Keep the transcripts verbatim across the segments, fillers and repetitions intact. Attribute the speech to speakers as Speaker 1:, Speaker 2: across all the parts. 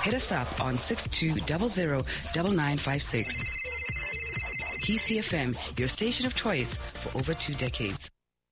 Speaker 1: Hit us up on six two zero zero nine nine five six. P C F M, your station of choice for over two decades.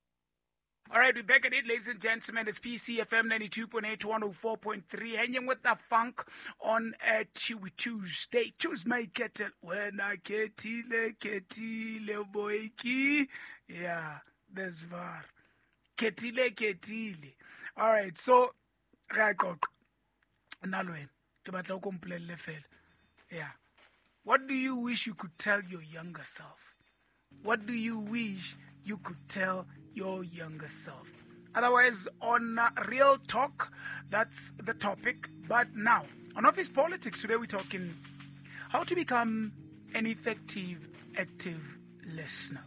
Speaker 2: All right, we're back at it, ladies and gentlemen. It's P C F M ninety-two point eight to one oh four point three. Hanging with the funk on a Tuesday. Choose my kettle. When I ketile, ketile, boyki. Yeah, that's var. Ketile, ketile. All right, so, Rakok. Nalwen. Tabatla komplele fel. Yeah. What do you wish you could tell your younger self? What do you wish you could tell your younger self? Otherwise, on uh, Real Talk, that's the topic. But now, on Office Politics, today we're talking how to become an effective, active listener.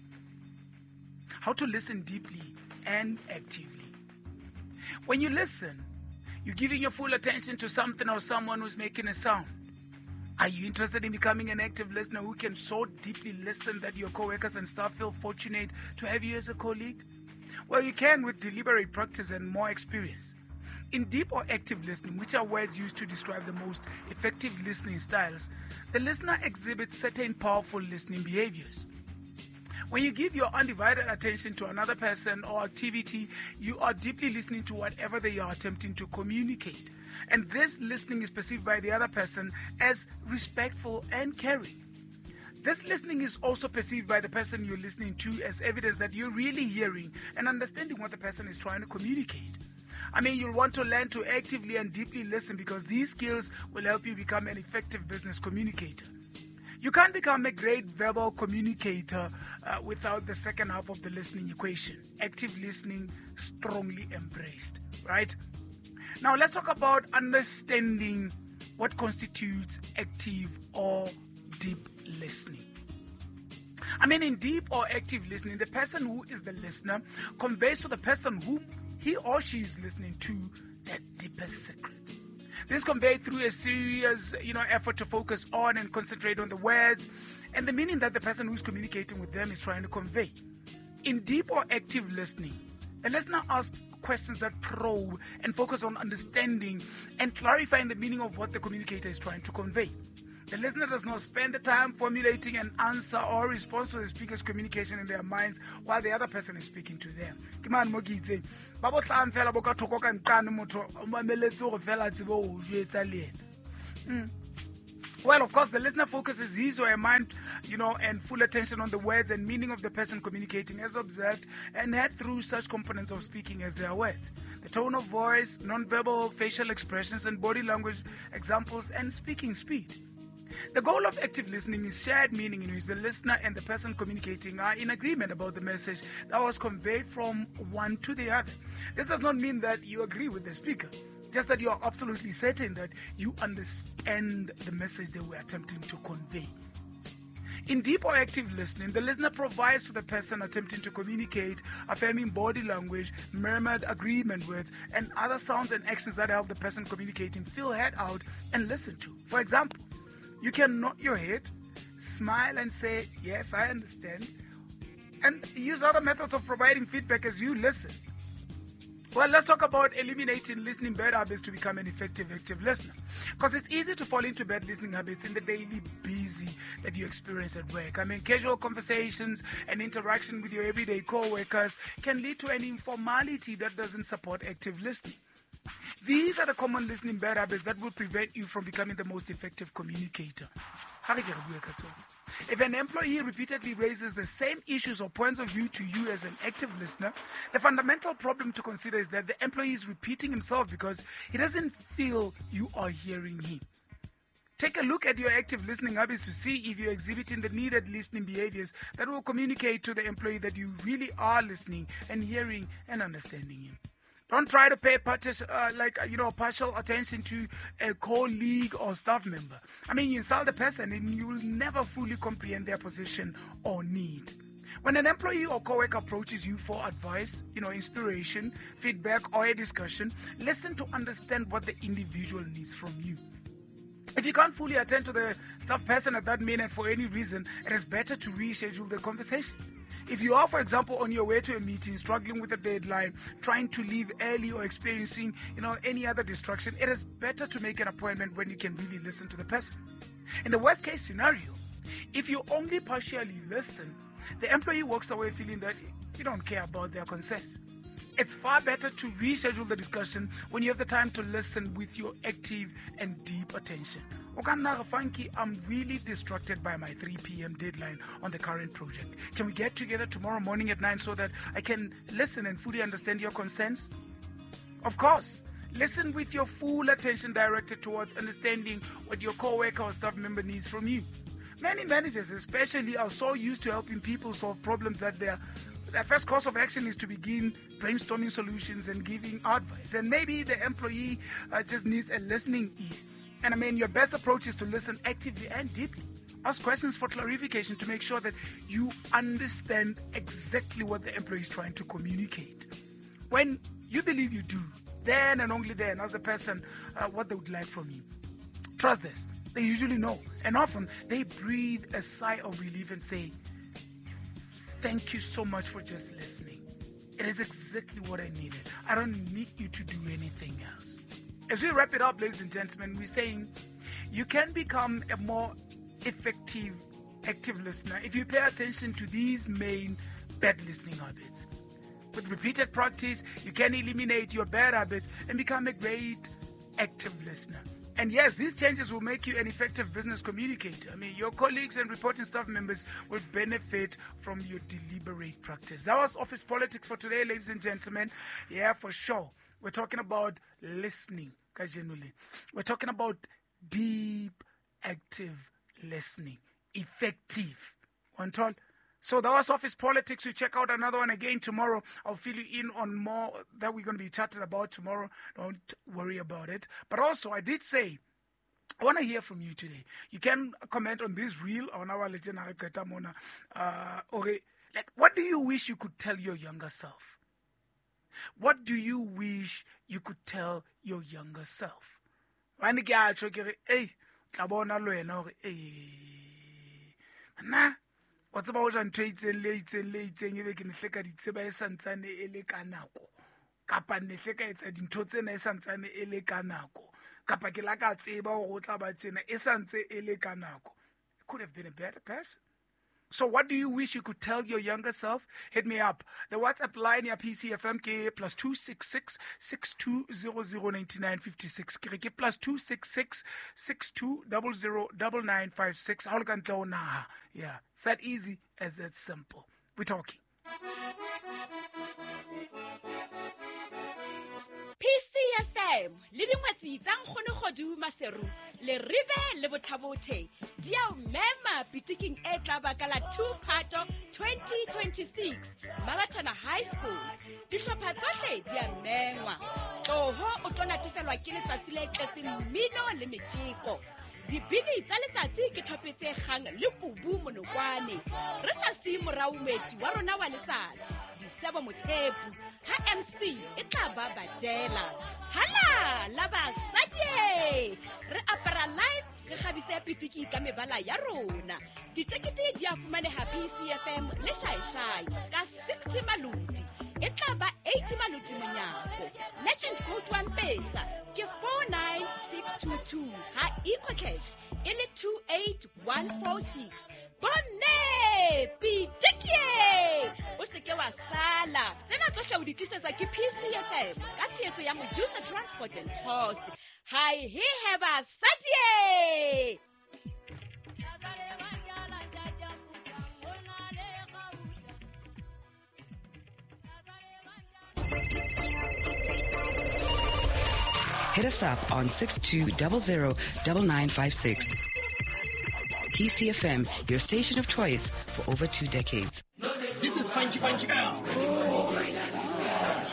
Speaker 2: How to listen deeply and actively. When you listen, you're giving your full attention to something or someone who's making a sound. Are you interested in becoming an active listener who can so deeply listen that your co-workers and staff feel fortunate to have you as a colleague? Well, you can with deliberate practice and more experience. In deep or active listening, which are words used to describe the most effective listening styles, the listener exhibits certain powerful listening behaviors. When you give your undivided attention to another person or activity, you are deeply listening to whatever they are attempting to communicate. And this listening is perceived by the other person as respectful and caring. This listening is also perceived by the person you're listening to as evidence that you're really hearing and understanding what the person is trying to communicate. I mean, you'll want to learn to actively and deeply listen because these skills will help you become an effective business communicator. You can't become a great verbal communicator uh, without the second half of the listening equation. Active listening strongly embraced, right? Now, let's talk about understanding what constitutes active or deep listening. I mean, in deep or active listening, the person who is the listener conveys to the person whom he or she is listening to that deepest secret. This is conveyed through a serious, you know, effort to focus on and concentrate on the words and the meaning that the person who's communicating with them is trying to convey. In deep or active listening, the listener asks questions that probe and focus on understanding and clarifying the meaning of what the communicator is trying to convey. The listener does not spend the time formulating an answer or response to the speaker's communication in their minds while the other person is speaking to them. Mm. Well, of course, the listener focuses his or her mind, you know, and full attention on the words and meaning of the person communicating as observed and head through such components of speaking as their words. The tone of voice, non-verbal facial expressions and body language examples, and speaking speed. The goal of active listening is shared meaning in which the listener and the person communicating are in agreement about the message that was conveyed from one to the other. This does not mean that you agree with the speaker, just that you are absolutely certain that you understand the message they were attempting to convey. In deep or active listening, the listener provides to the person attempting to communicate, affirming body language, murmured agreement words, and other sounds and actions that help the person communicating feel heard out and listened to. For example, you can nod your head, smile and say, yes, I understand, and use other methods of providing feedback as you listen. Well, let's talk about eliminating listening bad habits to become an effective active listener. Because it's easy to fall into bad listening habits in the daily busy that you experience at work. I mean, casual conversations and interaction with your everyday co-workers can lead to an informality that doesn't support active listening. These are the common listening bad habits that will prevent you from becoming the most effective communicator. If an employee repeatedly raises the same issues or points of view to you as an active listener, the fundamental problem to consider is that the employee is repeating himself because he doesn't feel you are hearing him. Take a look at your active listening habits to see if you're exhibiting the needed listening behaviors that will communicate to the employee that you really are listening and hearing and understanding him. Don't try to pay partial, uh, like you know, partial attention to a colleague or staff member. I mean, you insult the person and you will never fully comprehend their position or need. When an employee or coworker approaches you for advice, you know, inspiration, feedback, or a discussion, listen to understand what the individual needs from you. If you can't fully attend to the staff person at that minute for any reason, it is better to reschedule the conversation. If you are, for example, on your way to a meeting, struggling with a deadline, trying to leave early or experiencing, you know, any other distraction, it is better to make an appointment when you can really listen to the person. In the worst case scenario, if you only partially listen, the employee walks away feeling that you don't care about their concerns. It's far better to reschedule the discussion when you have the time to listen with your active and deep attention. Funky, I'm really distracted by my three p.m. deadline on the current project. Can we get together tomorrow morning at nine so that I can listen and fully understand your concerns? Of course. Listen with your full attention directed towards understanding what your coworker or staff member needs from you. Many managers, especially, are so used to helping people solve problems that their, their first course of action is to begin brainstorming solutions and giving advice. And maybe the employee uh, just needs a listening ear. And I mean, your best approach is to listen actively and deeply. Ask questions for clarification to make sure that you understand exactly what the employee is trying to communicate. When you believe you do, then and only then ask the person uh, what they would like from you. Trust this. They usually know. And often they breathe a sigh of relief and say, thank you so much for just listening. It is exactly what I needed. I don't need you to do anything else. As we wrap it up, ladies and gentlemen, we're saying you can become a more effective, active listener if you pay attention to these main bad listening habits. With repeated practice, you can eliminate your bad habits and become a great active listener. And yes, these changes will make you an effective business communicator. I mean, your colleagues and reporting staff members will benefit from your deliberate practice. That was Office Politics for today, ladies and gentlemen. Yeah, for sure. We're talking about listening, genuinely. We're talking about deep, active listening. Effective. One told. So that was Office Politics. We check out another one again tomorrow. I'll fill you in on more that we're going to be chatting about tomorrow. Don't worry about it. But also, I did say, I want to hear from you today. You can comment on this reel on our legendary Katamona. Uh, okay, like, what do you wish you could tell your younger self? What do you wish you could tell your younger self? When ke a tshwa ke re, "Hey, tla bona lo wena hore eh na o tseba o jang tshwaetseng le itseng le itseng ebe ke nehle ka ditseba e santsane e le ka nako kapa nehle ka etsa dintho tsena e santsane e le ka nako kapa ke la ka tseba hore o tla ba tsena e santse e le ka nako." Could have been a better person. So what do you wish you could tell your younger self? Hit me up. The WhatsApp line ya P C F M ke plus two six six six two zero zero nine nine five six. Ke ke plus two six six six two zero zero nine nine five six. How can tell now? Yeah, it's that easy as that simple. We're talking.
Speaker 3: P C F M le dingwetsi tsa nkgone godu maseru le rive le botlhabothe dia mema pitiking e tla bakala two phato twenty twenty-six Marathon High School dihlopha tsohle dia mengwa toho o tona tefelwa ke letsatsi le tletseng mmino le metjeko dibini tsa letsatsi ke thopetse gang le kubu monokwane re sa si moraumeti wa rona wa letsatsi disebo mothepu ha M C e tla ba badela hala la ba sadie re apara live re khabise pitiki ka mebala ya rona ditekete di a fumaneha P C F M le shaishai ka sixty maludi e tla ba eighty maludi monyako legend code one pesa ke four nine six two two ha equal cash ile two eight one four six bonne pitiki o se ke wa sala tsena tsohle o di tlisetsa ke P C F M ka tshetso ya Mojusa Transport and Tours. Hi, he have a Saturday.
Speaker 1: Hit us up on six two zero zero nine nine five six. P C F M, your station of choice for over two decades.
Speaker 4: This is Funky Funky Girl.